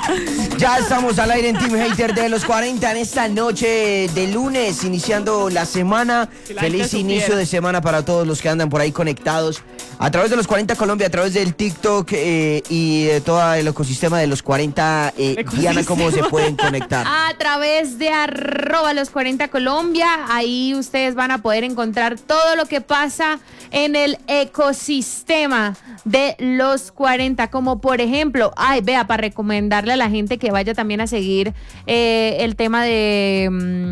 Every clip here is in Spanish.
Ya estamos al aire en Team Hater de los 40 en esta noche de lunes, iniciando la semana. Feliz inicio de semana para todos los que andan por ahí conectados a través de los 40 Colombia, a través del TikTok y de todo el ecosistema de los 40. Diana, ¿cómo se pueden conectar? A través de @los40 Colombia. Ahí ustedes van a poder encontrar todo lo que pasa en el ecosistema de los 40, como por ejemplo, para recomendarle a la gente que vaya también a seguir el tema de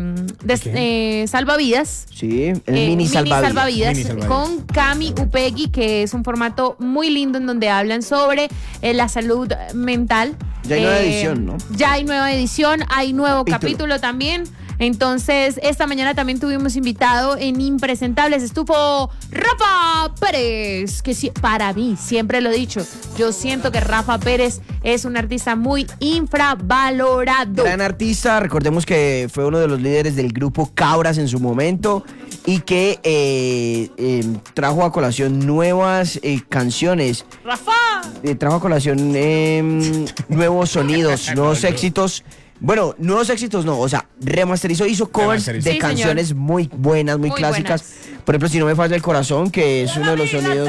salvavidas. Sí, el mini salvavidas. Con Cami Upegui, que es un formato muy lindo en donde hablan sobre la salud mental. Ya hay nueva edición, ¿no? Ya hay nueva edición, hay nuevo capítulo también. Entonces, esta mañana también tuvimos invitado en Impresentables. Estuvo Rafa Pérez, que para mí, siempre lo he dicho, yo siento que Rafa Pérez es un artista muy infravalorado. Gran artista, recordemos que fue uno de los líderes del grupo Cabras en su momento y que trajo a colación nuevas canciones. ¡Rafa! Trajo a colación nuevos sonidos, nuevos éxitos. Bueno, nuevos éxitos no, o sea, remasterizó, hizo covers de canciones muy buenas, muy clásicas. Por ejemplo, Si no me falla el corazón, que es uno de los sonidos.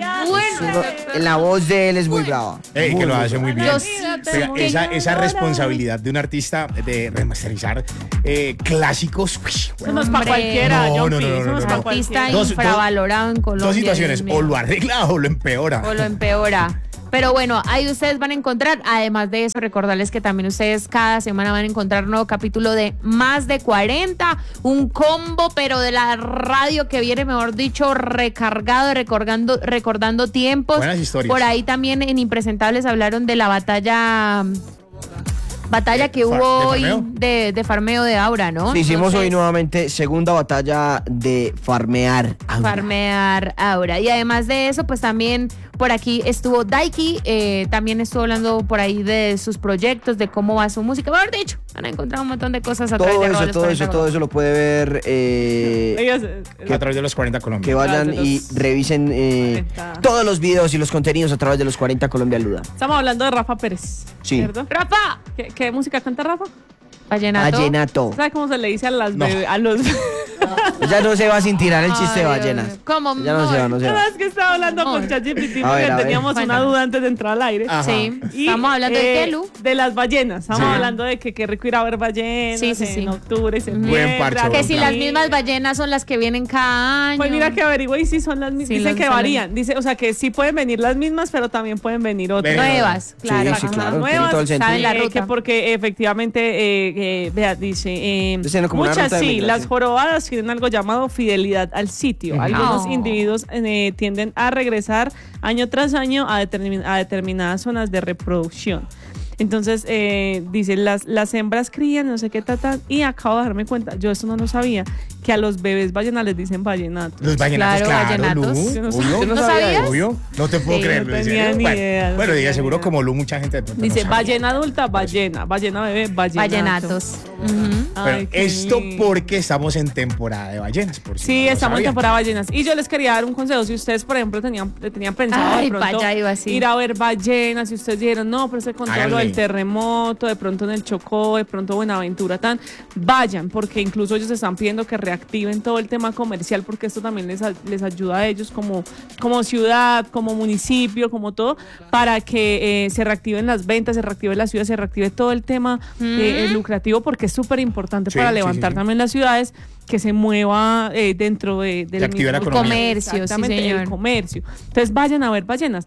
La voz de él es muy brava. Que lo hace muy bien. Esa no, responsabilidad de un artista de remasterizar clásicos. Eso no es para cualquiera, no. Artista infravalorado en Colombia. Dos situaciones, o lo arregla o lo empeora. Pero bueno, ahí ustedes van a encontrar, además de eso, recordarles que también ustedes cada semana van a encontrar un nuevo capítulo de Más de 40, un combo, pero de la radio que viene, mejor dicho, recargado, recordando tiempos. Buenas historias. Por ahí también en Impresentables hablaron de la batalla que hubo hoy de farmeo de Aura, ¿no? Sí, hicimos hoy nuevamente segunda batalla de farmear Aura. Farmear Aura. Y además de eso, pues también por aquí estuvo Daiki, también estuvo hablando por ahí de sus proyectos, de cómo va su música. Mejor dicho, van a encontrar un montón de cosas a través de todo eso lo puede ver a través de los 40 Colombia. Que vayan y revisen todos los videos y los contenidos a través de los 40 Colombia Luda. Estamos hablando de Rafa Pérez, sí. ¿cierto? ¡Rafa! ¿Qué música canta Rafa? Vallenato. ¿Sabes cómo se le dice a las a los? Ya no se va sin tirar el chiste de ballenas. ¿Cómo? Ya no se va. Es que estaba hablando con ChatGPT porque teníamos una duda antes de entrar al aire. Ajá. Sí. Y, estamos hablando de qué, Lu? De las ballenas. Estamos hablando de que qué rico ir a ver ballenas en octubre, septiembre. Que si las mismas ballenas son las que vienen cada año. Pues mira que averigüe y si son las mismas. Dice que varían. Dice, o sea, que sí pueden venir las mismas, pero también pueden venir otras. Nuevas, claro. Sí, claro. Nuevas. Saben la ruta. Que porque efectivamente, vea, dice, muchas las jorobadas tienen algo llamado fidelidad al sitio. Algunos individuos tienden a regresar año tras año a determinadas zonas de reproducción. Entonces, dice, las hembras crían, no sé qué, y acabo de darme cuenta, yo eso no lo sabía, que a los bebés ballenas les dicen vallenatos. Los vallenatos, vallenatos. ¿No sabías? Obvio. No te puedo creer. No tenía ni idea. Bueno, diga, seguro como Lu, mucha gente dice, ballena adulta, ballena bebé, vallenatos. Pero esto porque estamos en temporada de ballenas, por si sí, no estamos en temporada de ballenas. Y yo les quería dar un consejo, si ustedes, por ejemplo, tenían pensado de pronto ir a ver ballenas, si ustedes dijeron, no, pero se contó lo del terremoto, de pronto en el Chocó, de pronto Buenaventura, vayan, porque incluso ellos están pidiendo que reactiven todo el tema comercial, porque esto también les ayuda a ellos como ciudad, como municipio, como todo, para que se reactiven las ventas, se reactive la ciudad, se reactive todo el tema lucrativo, porque es súper importante para levantar también las ciudades, que se mueva dentro del comercio. Exactamente, el comercio. Entonces vayan a ver ballenas.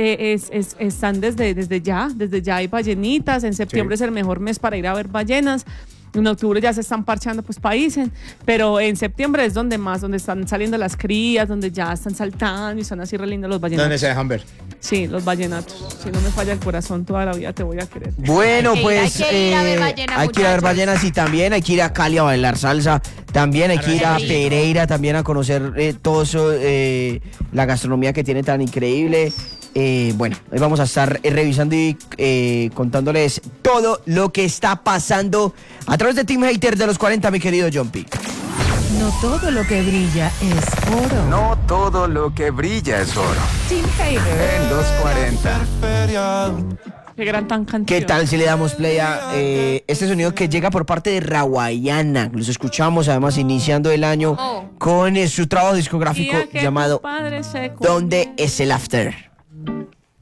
Están desde ya hay ballenitas. En septiembre es el mejor mes para ir a ver ballenas. En octubre ya se están parchando, pues paísen, pero en septiembre es donde están saliendo las crías, donde ya están saltando y están así re lindos los vallenatos. ¿Dónde se dejan ver? Sí, los vallenatos. Si no me falla el corazón, toda la vida te voy a querer. Bueno, pues hay que ir a ver ballenas, hay que ir a ver ballenas y también hay que ir a Cali a bailar salsa. También hay que ir a Pereira también a conocer todo eso, la gastronomía que tiene tan increíble. Bueno, hoy vamos a estar revisando y contándoles todo lo que está pasando a través de Team Hater de los 40, mi querido Jumpy. No todo lo que brilla es oro. No todo lo que brilla es oro. Team Hater en los 40. Qué gran tan canción. ¿Qué tal si le damos play a este sonido que llega por parte de Rawayana? Los escuchamos además iniciando el año con su trabajo discográfico llamado ¿Dónde es el After?